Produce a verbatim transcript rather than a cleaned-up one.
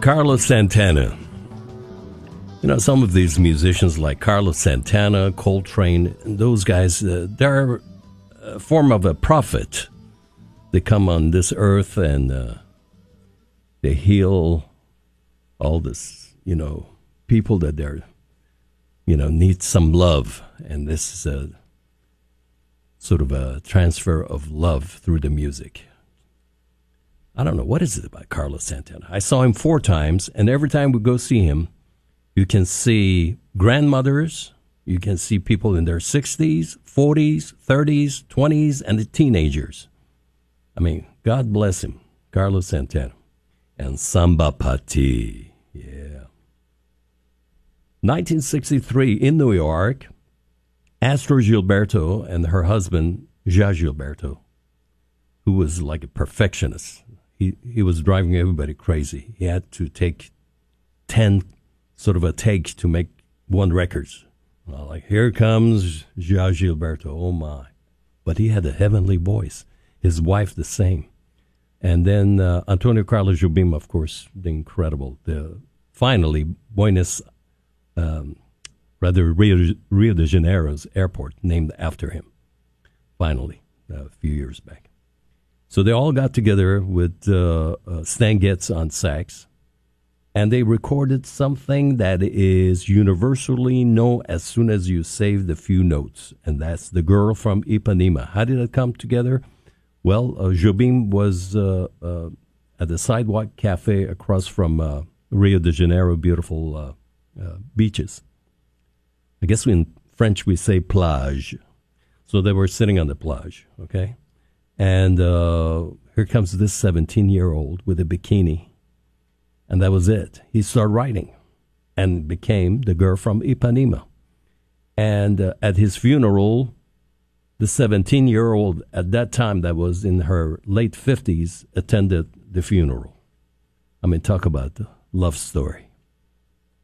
Carlos Santana. You know, some of these musicians like Carlos Santana, Coltrane, those guys, uh, they're a form of a prophet. They come on this earth and uh, they heal all this, you know, people that they're, you know, need some love. And this is a sort of a transfer of love through the music. I don't know, what is it about Carlos Santana? I saw him four times, and every time we go see him, you can see grandmothers, you can see people in their sixties, forties, thirties, twenties, and the teenagers. I mean, God bless him, Carlos Santana. And Samba Pati, yeah. nineteen sixty-three in New York, Astrud Gilberto and her husband, Jah Gilberto, who was like a perfectionist. He he was driving everybody crazy. He had to take ten sort of a take to make one record. Well, like, here comes Jah Gilberto, oh my. But he had a heavenly voice. His wife the same. And then uh, Antonio Carlos Jobim, of course, the incredible. The, finally, Buenos, um, rather Rio, Rio de Janeiro's airport named after him. Finally, a few years back. So they all got together with uh, uh, Stan Getz on sax, and they recorded something that is universally known as soon as you save the few notes, and that's The Girl from Ipanema. How did it come together? Well, uh, Jobim was uh, uh, at the Sidewalk Cafe across from uh, Rio de Janeiro, beautiful uh, uh, beaches. I guess in French we say plage. So they were sitting on the plage, okay? And uh, here comes this seventeen-year-old with a bikini. And that was it. He started writing and became The Girl from Ipanema. And uh, at his funeral, the seventeen-year-old at that time that was in her late fifties attended the funeral. I mean, talk about the love story.